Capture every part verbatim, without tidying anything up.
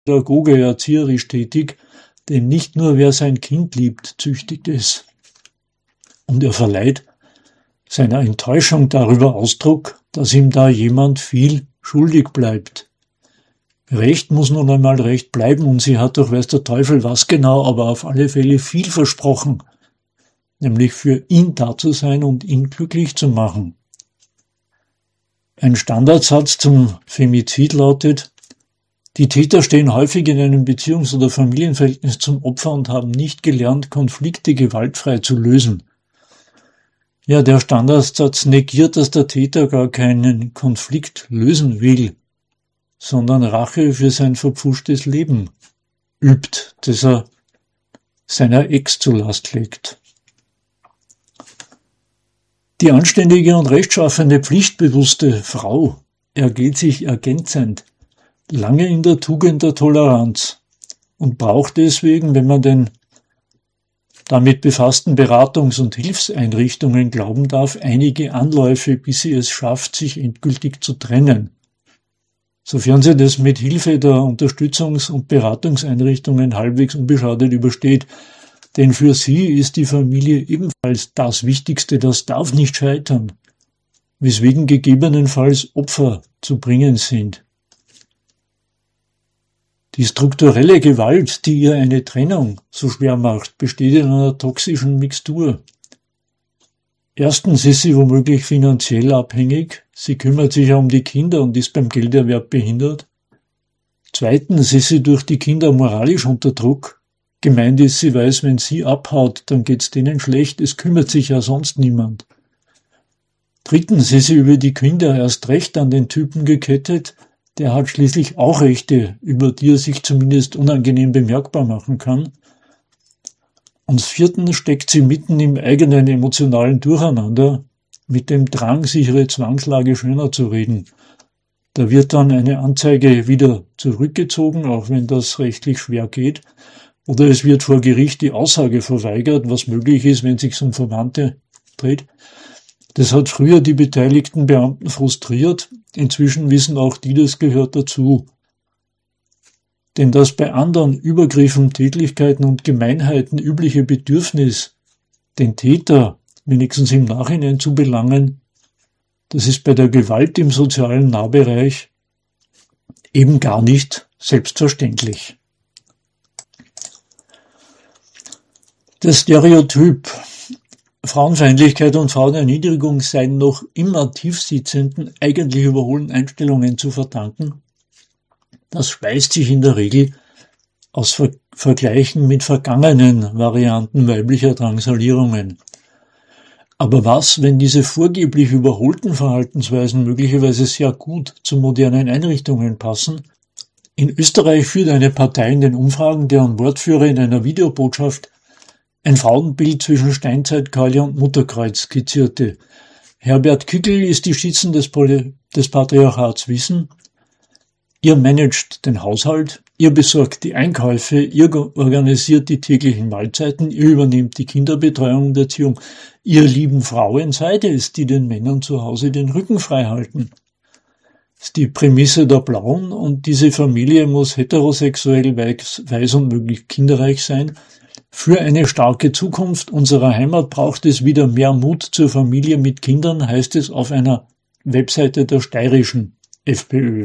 Pädagoge erzieherisch tätig, denn nicht nur wer sein Kind liebt, züchtigt es. Und er verleiht seiner Enttäuschung darüber Ausdruck, dass ihm da jemand viel schuldig bleibt. Recht muss nun einmal Recht bleiben und sie hat doch weiß der Teufel was genau, aber auf alle Fälle viel versprochen, nämlich für ihn da zu sein und ihn glücklich zu machen. Ein Standardsatz zum Femizid lautet: Die Täter stehen häufig in einem Beziehungs- oder Familienverhältnis zum Opfer und haben nicht gelernt, Konflikte gewaltfrei zu lösen. Ja, der Standardsatz negiert, dass der Täter gar keinen Konflikt lösen will, sondern Rache für sein verpfuschtes Leben übt, das er seiner Ex zur Last legt. Die anständige und rechtschaffene, pflichtbewusste Frau ergeht sich ergänzend lange in der Tugend der Toleranz und braucht deswegen, wenn man den damit befassten Beratungs- und Hilfseinrichtungen glauben darf, einige Anläufe, bis sie es schafft, sich endgültig zu trennen. Sofern sie das mit Hilfe der Unterstützungs- und Beratungseinrichtungen halbwegs unbeschadet übersteht, denn für sie ist die Familie ebenfalls das Wichtigste, das darf nicht scheitern, weswegen gegebenenfalls Opfer zu bringen sind. Die strukturelle Gewalt, die ihr eine Trennung so schwer macht, besteht in einer toxischen Mixtur. Erstens ist sie womöglich finanziell abhängig, sie kümmert sich ja um die Kinder und ist beim Gelderwerb behindert. Zweitens ist sie durch die Kinder moralisch unter Druck. Gemeint ist, sie weiß, wenn sie abhaut, dann geht's denen schlecht, es kümmert sich ja sonst niemand. Drittens ist sie über die Kinder erst recht an den Typen gekettet, der hat schließlich auch Rechte, über die er sich zumindest unangenehm bemerkbar machen kann. Und viertens steckt sie mitten im eigenen emotionalen Durcheinander, mit dem Drang, sich ihre Zwangslage schöner zu reden. Da wird dann eine Anzeige wieder zurückgezogen, auch wenn das rechtlich schwer geht, oder es wird vor Gericht die Aussage verweigert, was möglich ist, wenn es sich um Verwandte dreht. Das hat früher die beteiligten Beamten frustriert, inzwischen wissen auch die, das gehört dazu. Denn das bei anderen Übergriffen, Tätlichkeiten und Gemeinheiten übliche Bedürfnis, den Täter wenigstens im Nachhinein zu belangen, das ist bei der Gewalt im sozialen Nahbereich eben gar nicht selbstverständlich. Das Stereotyp Frauenfeindlichkeit und Frauenerniedrigung seien noch immer tiefsitzenden, eigentlich überholten Einstellungen zu verdanken. Das speist sich in der Regel aus Ver- Vergleichen mit vergangenen Varianten weiblicher Drangsalierungen. Aber was, wenn diese vorgeblich überholten Verhaltensweisen möglicherweise sehr gut zu modernen Einrichtungen passen? In Österreich führt eine Partei in den Umfragen, deren Wortführer in einer Videobotschaft ein Frauenbild zwischen Steinzeitkalle und Mutterkreuz skizzierte. Herbert Kickl ist die Stützen des, Poli- des Patriarchats Wissen. Ihr managt den Haushalt, ihr besorgt die Einkäufe, ihr organisiert die täglichen Mahlzeiten, ihr übernehmt die Kinderbetreuung und Erziehung. Ihr lieben Frauen seid es, die den Männern zu Hause den Rücken frei halten. Das ist die Prämisse der Blauen und diese Familie muss heterosexuell, weiß und möglichst kinderreich sein. Für eine starke Zukunft unserer Heimat braucht es wieder mehr Mut zur Familie mit Kindern, heißt es auf einer Webseite der steirischen FPÖ.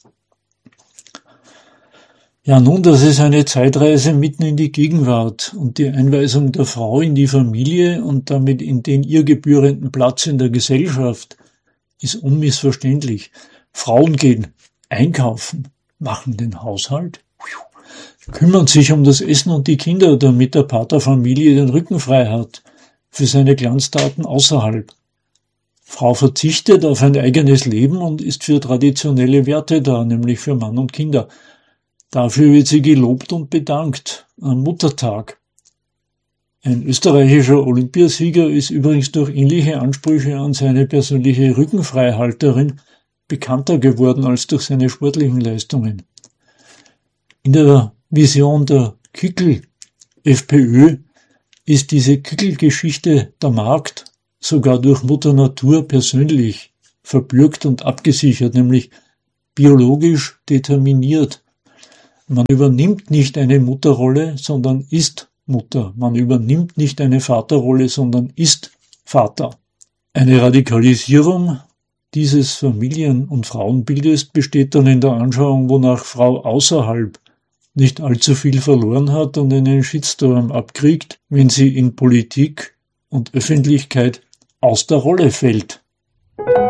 Ja, nun, das ist eine Zeitreise mitten in die Gegenwart und die Einweisung der Frau in die Familie und damit in den ihr gebührenden Platz in der Gesellschaft ist unmissverständlich. Frauen gehen einkaufen, machen den Haushalt, kümmern sich um das Essen und die Kinder, damit der Paterfamilie den Rücken frei hat für seine Glanztaten außerhalb. Frau verzichtet auf ein eigenes Leben und ist für traditionelle Werte da, nämlich für Mann und Kinder. Dafür wird sie gelobt und bedankt am Muttertag. Ein österreichischer Olympiasieger ist übrigens durch ähnliche Ansprüche an seine persönliche Rückenfreihalterin bekannter geworden als durch seine sportlichen Leistungen. In der Vision der Kickl-FPÖ ist diese Kickl-Geschichte der Magd sogar durch Mutter Natur persönlich verbürgt und abgesichert, nämlich biologisch determiniert. Man übernimmt nicht eine Mutterrolle, sondern ist Mutter. Man übernimmt nicht eine Vaterrolle, sondern ist Vater. Eine Radikalisierung dieses Familien- und Frauenbildes besteht dann in der Anschauung, wonach Frau außerhalb nicht allzu viel verloren hat und einen Shitstorm abkriegt, wenn sie in Politik und Öffentlichkeit aus der Rolle fällt.